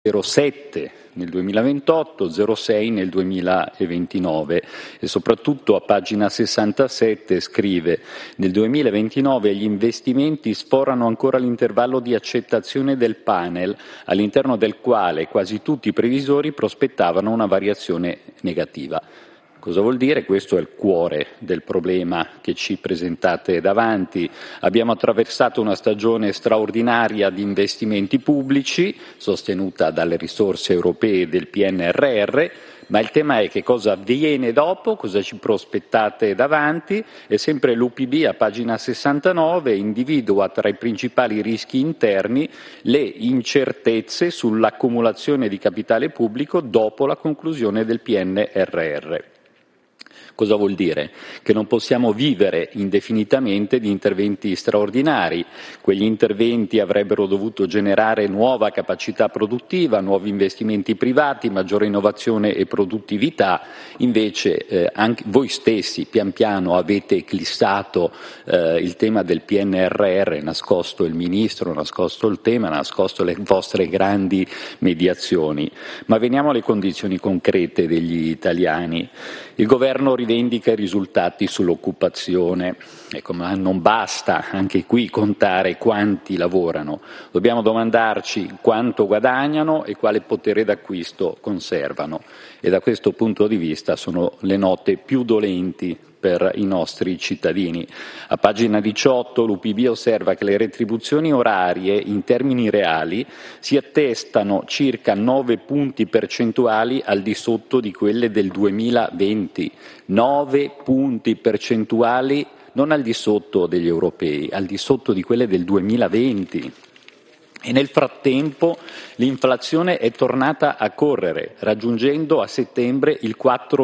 0,7 nel 2028, 0,6 nel 2029 e soprattutto a pagina 67 scrive: nel 2029 gli investimenti sforano ancora l'intervallo di accettazione del panel, all'interno del quale quasi tutti i previsori prospettavano una variazione negativa. Cosa vuol dire? Questo è il cuore del problema che ci presentate davanti. Abbiamo attraversato una stagione straordinaria di investimenti pubblici, sostenuta dalle risorse europee del PNRR, ma il tema è che cosa avviene dopo, cosa ci prospettate davanti, e sempre l'UPB a pagina 69 individua tra i principali rischi interni le incertezze sull'accumulazione di capitale pubblico dopo la conclusione del PNRR. Cosa vuol dire? Che non possiamo vivere indefinitamente di interventi straordinari. Quegli interventi avrebbero dovuto generare nuova capacità produttiva, nuovi investimenti privati, maggiore innovazione e produttività. Invece anche voi stessi pian piano avete eclissato il tema del PNRR, nascosto il ministro, nascosto il tema, nascosto le vostre grandi mediazioni. Ma veniamo alle condizioni concrete degli italiani. Il governo rivendica i risultati sull'occupazione. Ecco, ma non basta anche qui contare quanti lavorano. Dobbiamo domandarci quanto guadagnano e quale potere d'acquisto conservano. E da questo punto di vista sono le note più dolenti per i nostri cittadini. A pagina 18 l'UPB osserva che le retribuzioni orarie in termini reali si attestano circa 9 punti percentuali al di sotto di quelle del 2020. 9 punti percentuali non al di sotto degli europei, al di sotto di quelle del 2020. E nel frattempo l'inflazione è tornata a correre, raggiungendo a settembre il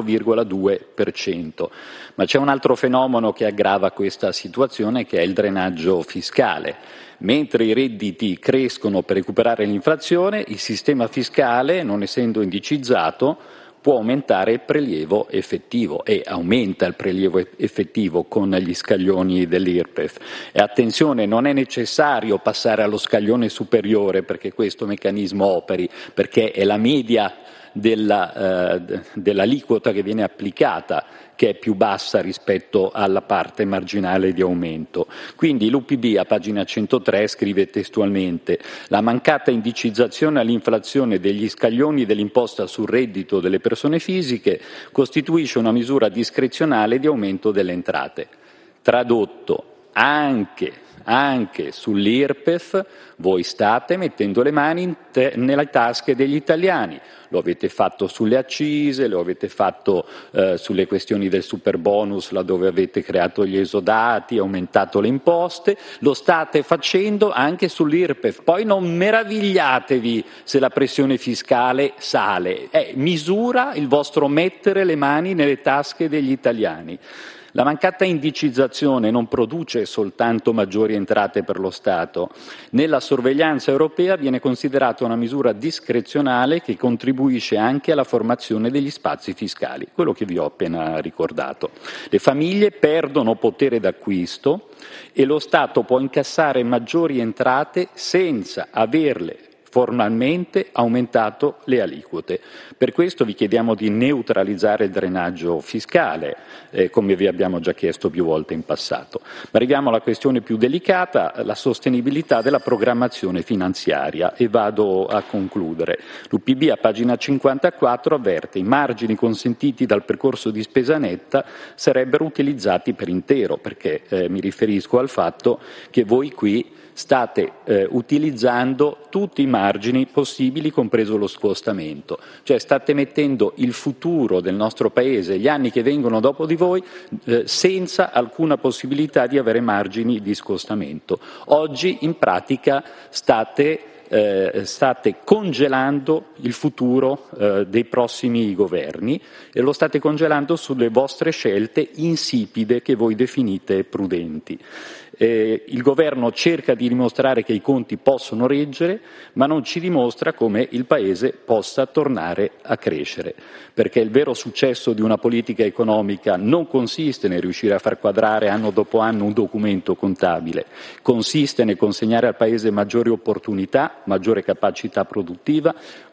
4,2%. Ma c'è un altro fenomeno che aggrava questa situazione, che è il drenaggio fiscale. Mentre i redditi crescono per recuperare l'inflazione, il sistema fiscale, non essendo indicizzato, può aumentare il prelievo effettivo e aumenta il prelievo effettivo con gli scaglioni dell'IRPEF. E attenzione, non è necessario passare allo scaglione superiore perché questo meccanismo operi, perché è la media dell'aliquota che viene applicata che è più bassa rispetto alla parte marginale di aumento. Quindi l'UPB a pagina 103 scrive testualmente: la mancata indicizzazione all'inflazione degli scaglioni dell'imposta sul reddito delle persone fisiche costituisce una misura discrezionale di aumento delle entrate. Tradotto, anche sull'IRPEF voi state mettendo le mani nelle tasche degli italiani. Lo avete fatto sulle accise, lo avete fatto sulle questioni del superbonus, laddove avete creato gli esodati, aumentato le imposte, lo state facendo anche sull'IRPEF. Poi non meravigliatevi se la pressione fiscale sale, misura il vostro mettere le mani nelle tasche degli italiani. La mancata indicizzazione non produce soltanto maggiori entrate per lo Stato. Nella sorveglianza europea viene considerata una misura discrezionale che contribuisce anche alla formazione degli spazi fiscali, quello che vi ho appena ricordato. Le famiglie perdono potere d'acquisto e lo Stato può incassare maggiori entrate senza averle formalmente aumentato le aliquote. Per questo vi chiediamo di neutralizzare il drenaggio fiscale, come vi abbiamo già chiesto più volte in passato. Ma arriviamo alla questione più delicata, la sostenibilità della programmazione finanziaria, e vado a concludere. L'UPB a pagina 54 avverte: i margini consentiti dal percorso di spesa netta sarebbero utilizzati per intero, perché mi riferisco al fatto che voi qui state utilizzando tutti i margini possibili, compreso lo scostamento, cioè state mettendo il futuro del nostro Paese, gli anni che vengono dopo di voi, senza alcuna possibilità di avere margini di scostamento. Oggi in pratica state congelando il futuro dei prossimi governi e lo state congelando sulle vostre scelte insipide che voi definite prudenti. Il governo cerca di dimostrare che i conti possono reggere, ma non ci dimostra come il Paese possa tornare a crescere, perché il vero successo di una politica economica non consiste nel riuscire a far quadrare anno dopo anno un documento contabile, consiste nel consegnare al Paese maggiori opportunità, maggiore capacità produttiva,